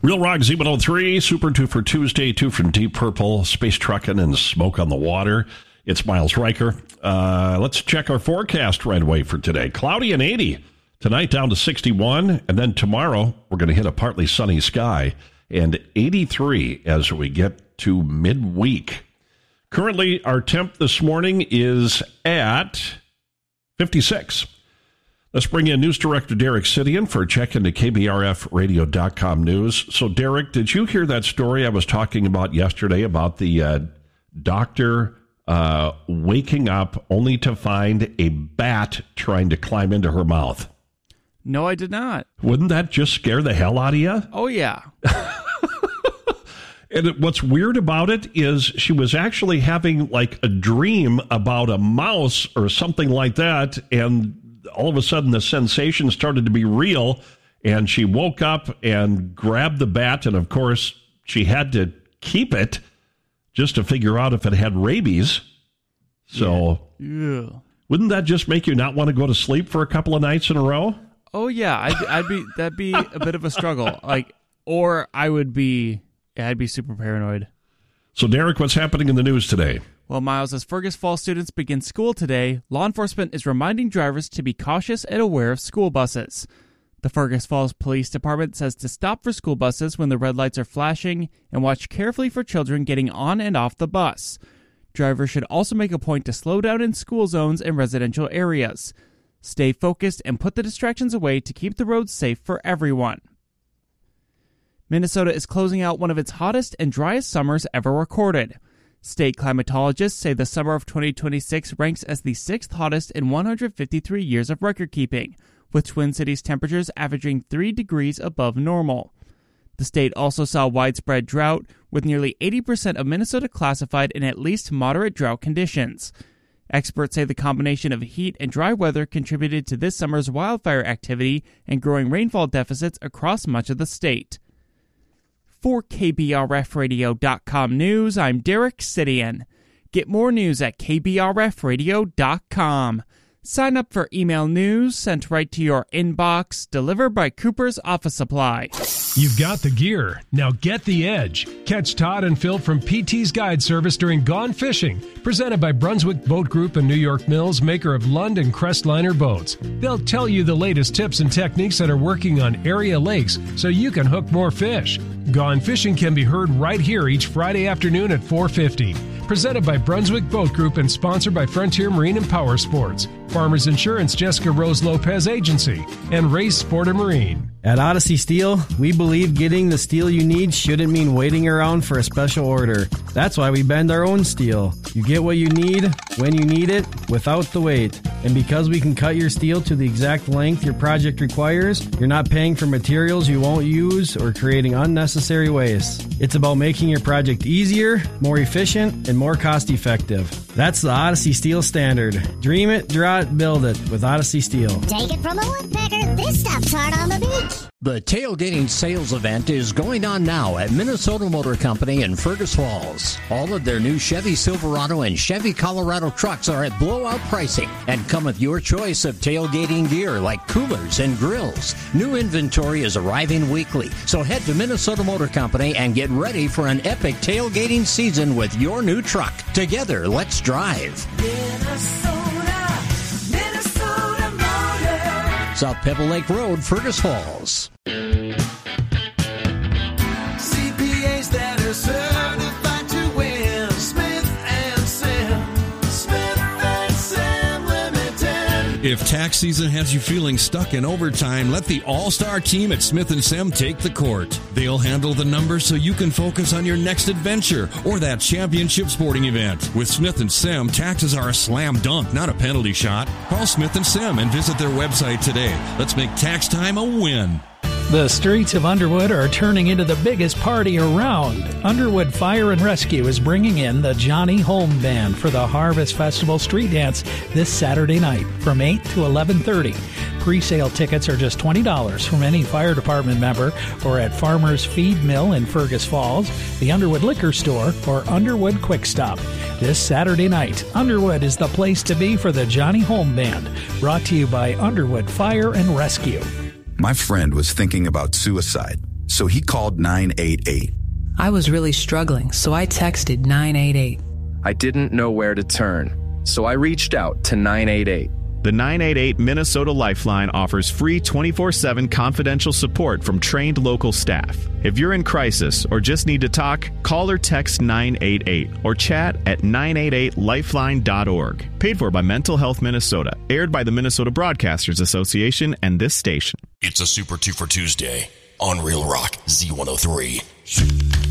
Real Rock Z103, Super 2 for Tuesday, 2 from Deep Purple, Space Truckin' and Smoke on the Water. It's Miles Riker. Let's check our forecast right away for today. Cloudy and 80. Tonight down to 61. And then tomorrow we're going to hit a partly sunny sky and 83 as we get to midweek. Currently, our temp this morning is at 56. Let's bring in News Director Derek Sidian for a check into KBRFradio.com news. So, Derek, did you hear that story I was talking about yesterday about the doctor waking up only to find a bat trying to climb into her mouth? No, I did not. Wouldn't that just scare the hell out of you? Oh, yeah. And what's weird about it is she was actually having like a dream about a mouse or something like that, and all of a sudden the sensation started to be real, and she woke up and grabbed the bat, and of course she had to keep it just to figure out if it had rabies. So yeah. Wouldn't that just make you not want to go to sleep for a couple of nights in a row? Oh, yeah. That'd be a bit of a struggle. Or I'd be super paranoid. So, Derek, what's happening in the news today? Well, Miles, as Fergus Falls students begin school today, law enforcement is reminding drivers to be cautious and aware of school buses. The Fergus Falls Police Department says to stop for school buses when the red lights are flashing and watch carefully for children getting on and off the bus. Drivers should also make a point to slow down in school zones and residential areas. Stay focused and put the distractions away to keep the roads safe for everyone. Minnesota is closing out one of its hottest and driest summers ever recorded. State climatologists say the summer of 2026 ranks as the 6th hottest in 153 years of record-keeping, with Twin Cities temperatures averaging 3 degrees above normal. The state also saw widespread drought, with nearly 80% of Minnesota classified in at least moderate drought conditions. Experts say the combination of heat and dry weather contributed to this summer's wildfire activity and growing rainfall deficits across much of the state. For KBRFradio.com news, I'm Derek Sidian. Get more news at KBRFradio.com. Sign up for email news sent right to your inbox, delivered by Cooper's Office Supply. You've got the gear. Now get the edge. Catch Todd and Phil from PT's Guide Service during Gone Fishing, presented by Brunswick Boat Group and New York Mills, maker of Lund and Crestliner boats. They'll tell you the latest tips and techniques that are working on area lakes so you can hook more fish. Gone Fishing can be heard right here each Friday afternoon at 4:50. Presented by Brunswick Boat Group and sponsored by Frontier Marine and Power Sports, Farmers Insurance, Jessica Rose Lopez Agency, and Race Sport and Marine. At Odyssey Steel, we believe getting the steel you need shouldn't mean waiting around for a special order. That's why we bend our own steel. You get what you need, when you need it, without the wait. And because we can cut your steel to the exact length your project requires, you're not paying for materials you won't use or creating unnecessary waste. It's about making your project easier, more efficient, and more cost-effective. That's the Odyssey Steel standard. Dream it, draw it, build it with Odyssey Steel. Take it from a woodpecker, this stuff's hard on the beach. The tailgating sales event is going on now at Minnesota Motor Company in Fergus Falls. All of their new Chevy Silverado and Chevy Colorado trucks are at blowout pricing and come with your choice of tailgating gear like coolers and grills. New inventory is arriving weekly, so head to Minnesota Motor Company and get ready for an epic tailgating season with your new truck. Together, let's drive. Minnesota Motor. South Pebble Lake Road, Fergus Falls. CPAs that are certified to win. Smith and Sam. Smith and Sam Limited. If tax season has you feeling stuck in overtime, let the all-star team at Smith & Sam take the court. They'll handle the numbers so you can focus on your next adventure or that championship sporting event. With Smith & Sam, taxes are a slam dunk, not a penalty shot. Call Smith & Sam and visit their website today. Let's make tax time a win. The streets of Underwood are turning into the biggest party around. Underwood Fire and Rescue is bringing in the Johnny Holm Band for the Harvest Festival Street Dance this Saturday night from 8 to 11:30. Pre-sale tickets are just $20 from any fire department member or at Farmer's Feed Mill in Fergus Falls, the Underwood Liquor Store, or Underwood Quick Stop. This Saturday night, Underwood is the place to be for the Johnny Holm Band, brought to you by Underwood Fire and Rescue. My friend was thinking about suicide. so he called 988. I was really struggling, so I texted 988. I didn't know where to turn, so I reached out to 988. The 988 Minnesota Lifeline offers free 24/7 confidential support from trained local staff. If you're in crisis or just need to talk, call or text 988 or chat at 988lifeline.org. Paid for by Mental Health Minnesota. Aired by the Minnesota Broadcasters Association and this station. It's a Super 2 for Tuesday on Real Rock Z103.